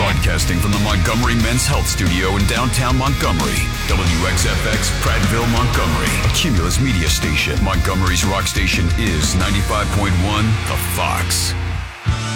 Broadcasting from the Montgomery Men's Health Studio in downtown Montgomery. WXFX Prattville, Montgomery. A Cumulus media station. Montgomery's rock station is 95.1 The Fox.